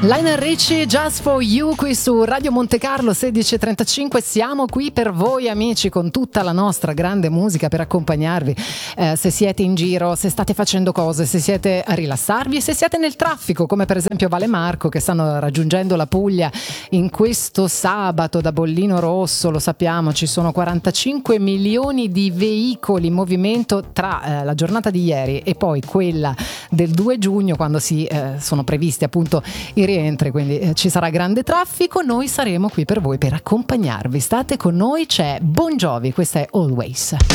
Lionel Richie, Just For You, qui su Radio Monte Carlo 16:35. Siamo qui per voi amici con tutta la nostra grande musica per accompagnarvi se siete in giro, se state facendo cose, se siete a rilassarvi, se siete nel traffico come per esempio Vale Marco, che stanno raggiungendo la Puglia in questo sabato da bollino rosso. Lo sappiamo, ci sono 45 milioni di veicoli in movimento tra la giornata di ieri e poi quella del 2 giugno, quando sono previsti appunto i rientri, quindi ci sarà grande traffico. Noi saremo qui per voi per accompagnarvi, state con noi. C'è Bon Jovi, questa è Always.